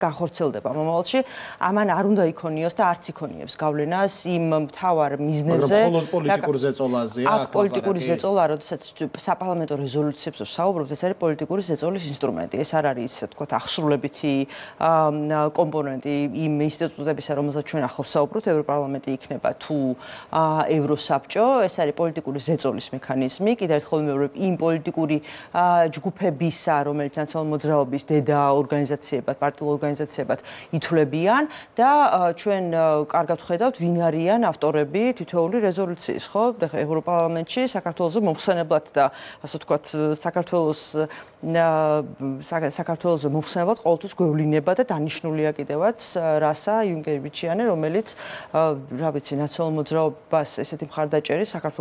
განხორციელდება მომავალში, ამან არ უნდა იქონიოს და არც იქონიებს გავლენას იმ მთავარ მიზნებზე. მაგრამ მხოლოდ პოლიტიკურ ზეწოლაზეა აქ პოლიტიკური ზეწოლა, როდესაც საპარლამენტო რეზოლუციებს ვსაუბრობთ, ეს არის პოლიტიკური ზეწოლის ინსტრუმენტი. ეს არ არის ისე თქვათ აღსრულებითი კომპონენტი იმ ინსტიტუტებისა, რომელზეც ჩვენ ახლა ვსაუბრობთ, ევროპარლამენტი იქნება თუ ევროსაბჭო, ეს არის პოლიტიკური ზეწოლის მექანიზმი. კიდევ ერთხელ ვიმეორებ, იმ პოლიტიკური ჯგუფებისა, რომელიც ნაციონალურ მოძრაობის დედა ორგანიზაციებად, პარტიულ ორგანიზაციებად ითვლებიან და ჩვენ კარგად ვხედავთ, ვინ არიან ავტორები თითოეული რეზოლუციის, ხო? ეხლა ევროპარლამენტში საქართველოს მომხსენებლად და ასე ვთქვათ, საქართველოს მომხსენებლად ყოველთვის გვევლინება და დანიშნულია კიდევაც რასა იუნკერ ბიჩიანე, რომელიც რა ვიცი, ნაციონალურ მოძრაობას ესეთი მხარდაჭერი საქართველოს